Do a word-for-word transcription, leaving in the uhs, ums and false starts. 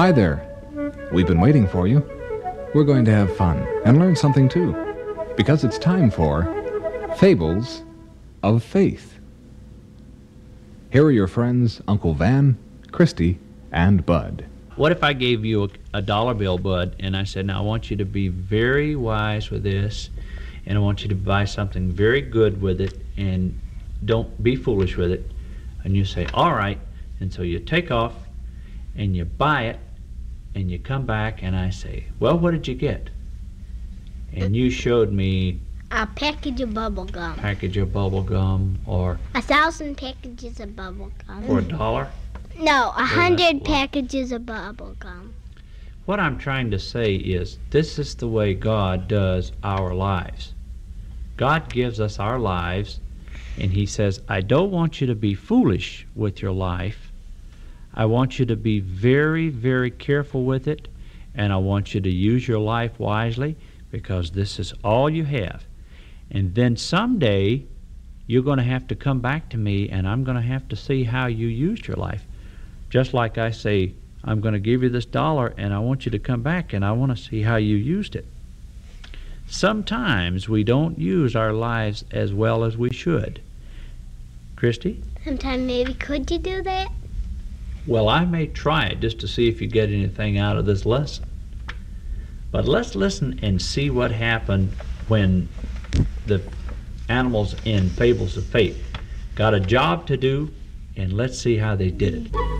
Hi there. We've been waiting for you. We're going to have fun and learn something too, because it's time for Fables of Faith. Here are your friends, Uncle Van, Christy, and Bud. What if I gave you a, a dollar bill, Bud, and I said, now I want you to be very wise with this, and I want you to buy something very good with it, and don't be foolish with it. And you say, all right. And so you take off, and you buy it, and you come back, and I say, well, what did you get? And you showed me a package of bubble gum. package of bubble gum, or A thousand packages of bubble gum. for a dollar. No, a hundred what? packages of bubble gum. What I'm trying to say is, this is the way God does our lives. God gives us our lives, and He says, I don't want you to be foolish with your life. I want you to be very, very careful with it, and I want you to use your life wisely, because this is all you have. And then someday, you're going to have to come back to me, and I'm going to have to see how you used your life. Just like I say, I'm going to give you this dollar, and I want you to come back, and I want to see how you used it. Sometimes we don't use our lives as well as we should. Christy? Sometime maybe could you do that? Well, I may try it just to see if you get anything out of this lesson. But let's listen and see what happened when the animals in Fables of Faith got a job to do, and let's see how they did it.